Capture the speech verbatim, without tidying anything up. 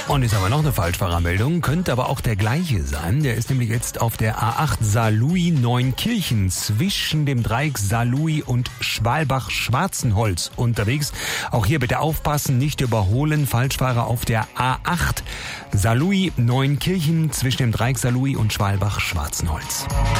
Und jetzt haben wir noch eine Falschfahrermeldung, könnte aber auch der gleiche sein. Der ist nämlich jetzt auf der A acht Saarlouis-Neunkirchen zwischen dem Dreieck Saarlouis und Schwalbach-Schwarzenholz unterwegs. Auch hier bitte aufpassen, nicht überholen. Falschfahrer auf der A acht Saarlouis-Neunkirchen zwischen dem Dreieck Saarlouis und Schwalbach-Schwarzenholz.